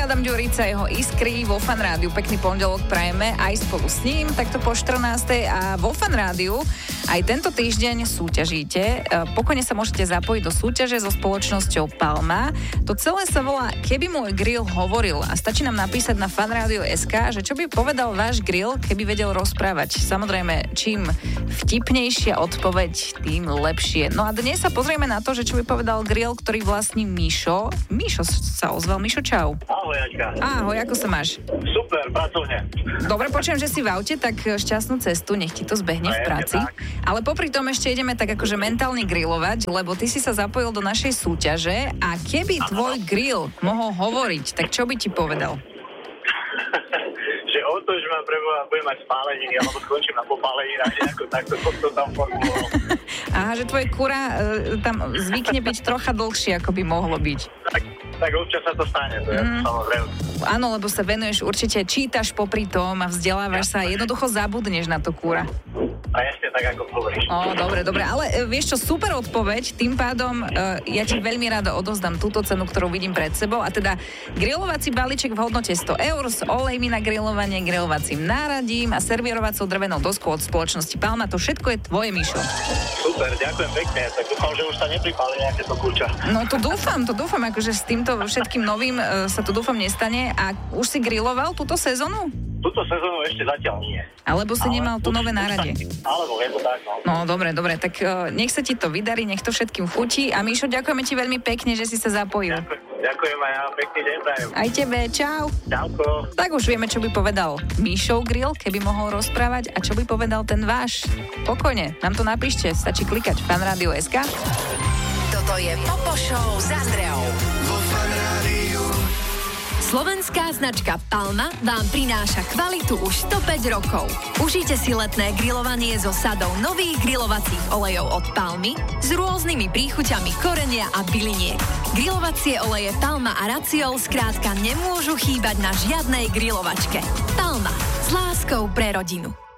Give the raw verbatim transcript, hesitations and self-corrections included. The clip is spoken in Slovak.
Adam Ďurica, jeho Iskry vo Fan Rádiu. Pekný pondelok prajeme aj spolu s ním, takto po štrnástej. A vo Fan Rádiu aj tento týždeň súťažíte. Pokojne sa môžete zapojiť do súťaže so spoločnosťou Palma. To celé sa volá Keby môj grill hovoril. A stačí nám napísať na fanradio bodka es ká, že čo by povedal váš grill, keby vedel rozprávať. Samozrejme, čím vtipnejšia odpoveď, tým lepšie. No a dnes sa pozrieme na to, že čo by povedal grill, ktorý vlastní Mišo. Mišo sa ozval. Mišo, čau. Ahoj, Aťka. Ahoj, ako sa máš? Super, pracovne. Dobre, počujem, že si v aute, tak šťastnú cestu, nech ti to zbehne v práci. Ale popri tom ešte ideme tak akože mentálne grillovať, lebo ty si sa zapojil do našej súťaže a keby tvoj grill mohol hovoriť, tak čo by ti povedal? Že o to, že ma preboha budem mať spáleniny, alebo skončím na popáleninách, nejako takto to tam formuloval. Aha, že tvoje kura e, tam zvykne byť trocha dlhšie, ako by mohlo byť. Tak, tak občas sa to stane, to je mm. samozrejme. Áno, lebo sa venuješ určite, čítaš popri tom a vzdelávaš sa, jednoducho zabudneš na to kúra. A jasne tak, ako hovoríš. Ó, dobre, dobre, ale e, vieš čo, super odpoveď, tým pádom e, ja ti veľmi rada odozdám túto cenu, ktorú vidím pred sebou, a teda grilovací balíček v hodnote sto eur s olejmi na grilovanie, grilovacím náradím a servírovacou drevenou doskou od spoločnosti Palma. To všetko je tvoje, Mišo. Super, ďakujem pekne, tak dúfam, že už sa nepripáli nejaké to kľúča. No to dúfam, to dúfam, akože s týmto všetkým novým e, sa to dúfam nestane. A už si griloval túto sezónu? Túto sezónu ešte zatiaľ nie. Alebo si ale nemal to nové náradie. Alebo je to tak, no. No, dobre, dobre, tak uh, nech sa ti to vydarí, nech to všetkým chutí. A Míšo, ďakujeme ti veľmi pekne, že si sa zapojil. Ďakujem, ďakujem aj ja, pekný deň prajem. Aj tebe, čau. Čauko. Tak už vieme, čo by povedal Míšov grill, keby mohol rozprávať, a čo by povedal ten váš. Pokojne, nám to napíšte, stačí klikať fanradio bodka es ká. Toto je Popo Show s Andreou. Vo Fan Rádiu. Slovenská značka Palma vám prináša kvalitu už stopäť rokov. Užite si letné grilovanie so sadou nových grilovacích olejov od Palmy s rôznymi príchuťami korenia a byliniek. Grilovacie oleje Palma a Raciol skrátka nemôžu chýbať na žiadnej grilovačke. Palma s láskou pre rodinu.